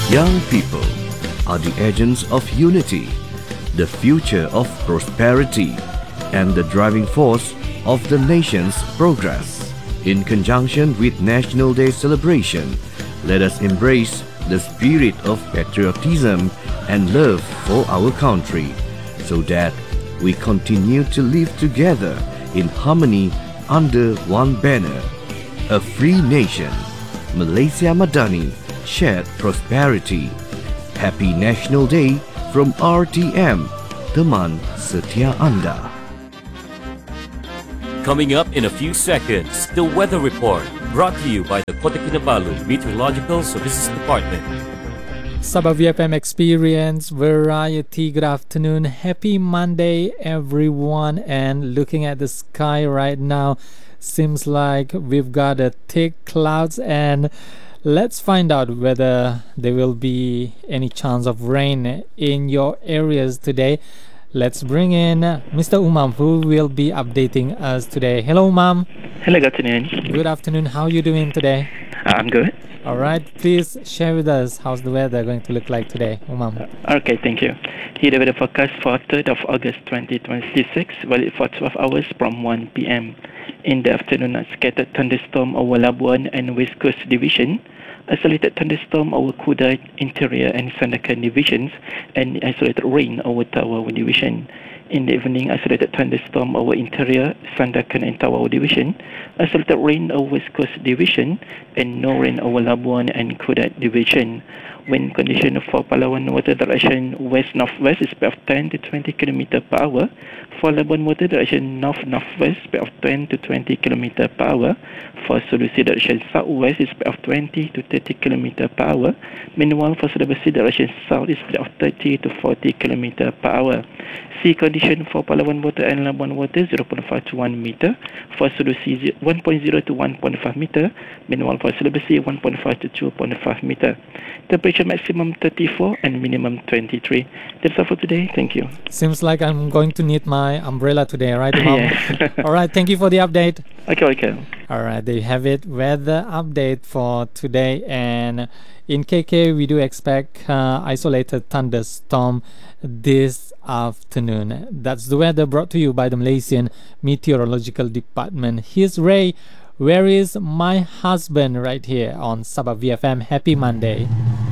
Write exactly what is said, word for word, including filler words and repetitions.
Young people are the agents of unity, the future of prosperity, and the driving force of the nation's progress. In conjunction with National Day celebration, let us embrace the spirit of patriotism and love for our country, so that we continue to live together in harmony under one banner. A free nation, Malaysia Madani, shared prosperity. Happy National Day from R T M, teman setia Anda. Coming up in a few seconds, the weather report brought to you by the Kota Kinabalu Meteorological Services Department. Sabah V F M Experience Variety. Good afternoon. Happy Monday, everyone. And looking at the sky right now, seems like we've got a thick clouds, and let's find out whether there will be any chance of rain in your areas today. Let's bring in Mister Umam, who will be updating us today. Hello, Umam. Hello, good afternoon. Good afternoon. How are you doing today? Uh, I'm good. All right. Please share with us how's the weather going to look like today, Umam. Uh, okay, thank you. Here the weather forecast for third of August twenty twenty-six, valid for twelve hours from one p m In the afternoon, a scattered thunderstorm over Labuan and West Coast Division, isolated thunderstorm over Kuda Interior and Sandakan Divisions, and isolated rain over Tawau Division. In the evening, isolated thunderstorm over Interior, Sandakan and Tawau Division, isolated rain over West Coast Division, and no rain over Labuan and Kuda Division. Wind condition for Palawan water direction west-northwest is speed of ten to twenty kilometers per hour. For Labuan water direction north-northwest, speed of ten to twenty kilometers per hour. For Sulawesi direction southwest is speed of twenty to thirty kilometers per hour. Meanwhile, for Sulawesi direction south is speed of thirty to forty kilometers per hour. Sea condition for Palawan water and Labuan water zero point five to one meter. For Sulawesi one point zero to one point five meter. Meanwhile, for Sulawesi one point five to two point five meter. Temperature maximum thirty-four and minimum twenty-three. That's all for today. Thank you. Seems like I'm going to need my umbrella today, right, Umam? Yes. All right. Thank you for the update. Okay, okay. All right, there you have it. Weather update for today. And in K K, we do expect uh, isolated thunderstorm this afternoon. That's the weather brought to you by the Malaysian Meteorological Department. Here's Ray. Where is my husband? Right here on Sabah V F M. Happy Monday.